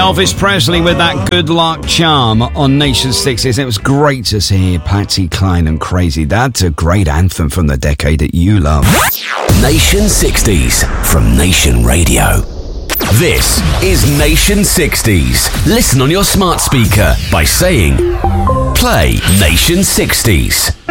Elvis Presley with that Good Luck Charm on Nation 60s. It was great to see Patsy Cline and Crazy. That's a great anthem from the decade that you love. Nation 60s from Nation Radio. This is Nation 60s. Listen on your smart speaker by saying, play Nation 60s.